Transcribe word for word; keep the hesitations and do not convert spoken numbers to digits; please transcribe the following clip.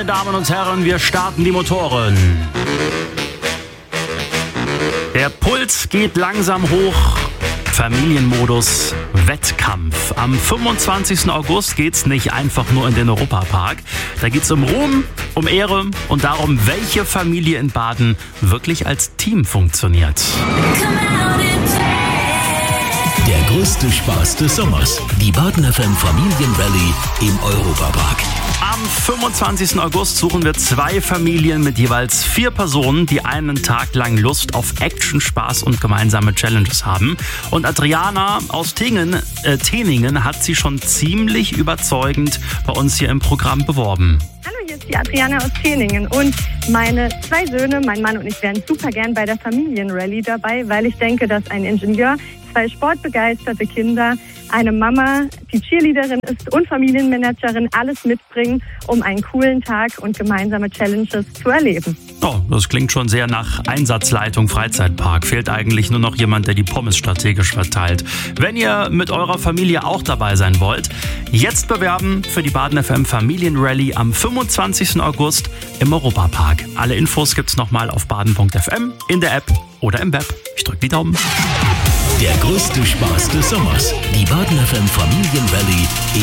Meine Damen und Herren, wir starten die Motoren. Der Puls geht langsam hoch. Familienmodus, Wettkampf. Am fünfundzwanzigsten August geht's nicht einfach nur in den Europapark. Da geht's um Ruhm, um Ehre und darum, welche Familie in Baden wirklich als Team funktioniert. Der größte Spaß des Sommers. Die Baden F M Familienrallye im Europapark. Am fünfundzwanzigsten August suchen wir zwei Familien mit jeweils vier Personen, die einen Tag lang Lust auf Action, Spaß und gemeinsame Challenges haben. Und Adriana aus Tingen, äh, Teningen hat sie schon ziemlich überzeugend bei uns hier im Programm beworben. Hallo, hier ist die Adriana aus Teningen und meine zwei Söhne, mein Mann und ich, wären super gern bei der Familienrallye dabei, weil ich denke, dass ein Ingenieur, zwei sportbegeisterte Kinder, eine Mama, die Cheerleaderin ist und Familienmanagerin, alles mitbringen, um einen coolen Tag und gemeinsame Challenges zu erleben. Oh, das klingt schon sehr nach Einsatzleitung Freizeitpark. Fehlt eigentlich nur noch jemand, der die Pommes strategisch verteilt. Wenn ihr mit eurer Familie auch dabei sein wollt, jetzt bewerben für die Baden F M Familienrallye am fünfundzwanzigsten August im Europapark. Alle Infos gibt's nochmal auf baden punkt f m, in der App oder im Web. Ich drück die Daumen. Der größte Spaß des Sommers. Die Baden F M Familienrallye im